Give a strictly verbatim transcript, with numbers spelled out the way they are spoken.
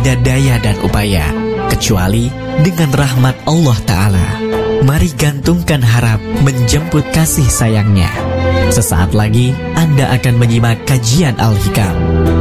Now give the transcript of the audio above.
ada daya dan upaya kecuali dengan rahmat Allah Ta'ala. Mari gantungkan harap menjemput kasih sayangnya. Sesaat lagi Anda akan menyimak kajian Al-Hikam.